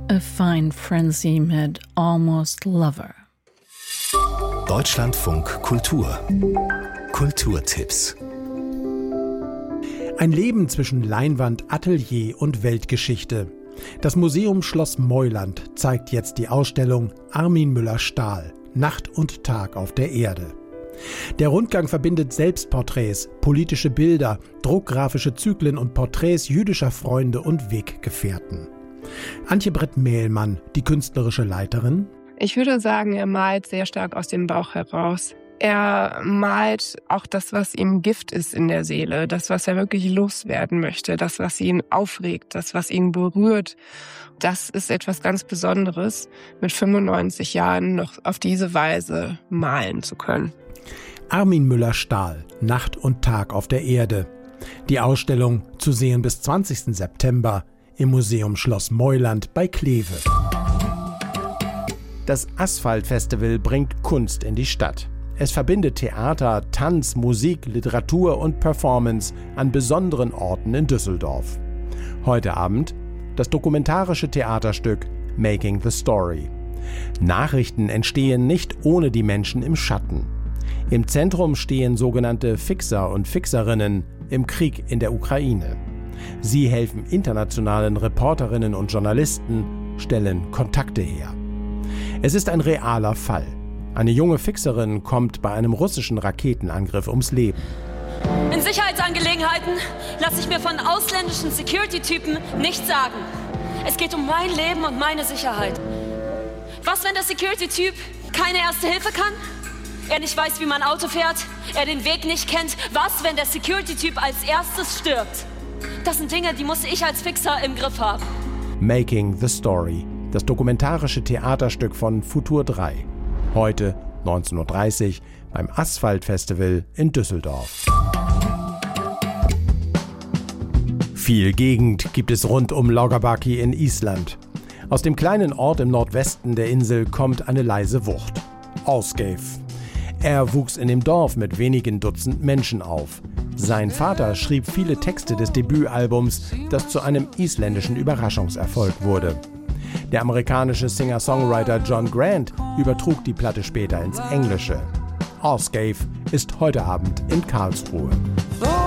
A fine frenzy mit Almost Lover. Deutschlandfunk Kultur. Kulturtipps. Ein Leben zwischen Leinwand, Atelier und Weltgeschichte. Das Museum Schloss Meuland zeigt jetzt die Ausstellung Armin Müller-Stahl – Nacht und Tag auf der Erde. Der Rundgang verbindet Selbstporträts, politische Bilder, druckgrafische Zyklen und Porträts jüdischer Freunde und Weggefährten. Antje Brett-Mehlmann, die künstlerische Leiterin. Ich würde sagen, er malt sehr stark aus dem Bauch heraus. Er malt auch das, was ihm Gift ist in der Seele, das, was er wirklich loswerden möchte, das, was ihn aufregt, das, was ihn berührt. Das ist etwas ganz Besonderes, mit 95 Jahren noch auf diese Weise malen zu können. Armin Müller-Stahl, Nacht und Tag auf der Erde. Die Ausstellung zu sehen bis 20. September im Museum Schloss Meuland bei Kleve. Das Asphalt-Festival bringt Kunst in die Stadt. Es verbindet Theater, Tanz, Musik, Literatur und Performance an besonderen Orten in Düsseldorf. Heute Abend das dokumentarische Theaterstück Making the Story. Nachrichten entstehen nicht ohne die Menschen im Schatten. Im Zentrum stehen sogenannte Fixer und Fixerinnen im Krieg in der Ukraine. Sie helfen internationalen Reporterinnen und Journalisten, stellen Kontakte her. Es ist ein realer Fall. Eine junge Fixerin kommt bei einem russischen Raketenangriff ums Leben. In Sicherheitsangelegenheiten lasse ich mir von ausländischen Security-Typen nichts sagen. Es geht um mein Leben und meine Sicherheit. Was, wenn der Security-Typ keine Erste Hilfe kann? Er nicht weiß, wie man Auto fährt? Er den Weg nicht kennt? Was, wenn der Security-Typ als erstes stirbt? Das sind Dinge, die muss ich als Fixer im Griff haben. Making the Story. Das dokumentarische Theaterstück von Futur 3. Heute 19:30 Uhr beim Asphalt-Festival in Düsseldorf. Viel Gegend gibt es rund um Laugarbanki in Island. Aus dem kleinen Ort im Nordwesten der Insel kommt eine leise Wucht. Ásgeir. Er wuchs in dem Dorf mit wenigen Dutzend Menschen auf. Sein Vater schrieb viele Texte des Debütalbums, das zu einem isländischen Überraschungserfolg wurde. Der amerikanische Singer-Songwriter John Grant übertrug die Platte später ins Englische. Ásgeir ist heute Abend in Karlsruhe.